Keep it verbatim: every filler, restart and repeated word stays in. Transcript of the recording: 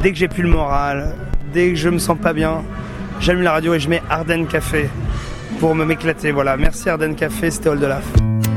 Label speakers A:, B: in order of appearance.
A: dès que j'ai plus le moral, dès que je me sens pas bien, j'allume la radio et je mets Ardennes Café pour me m'éclater. Voilà, merci Ardennes Café, c'était All de Laf.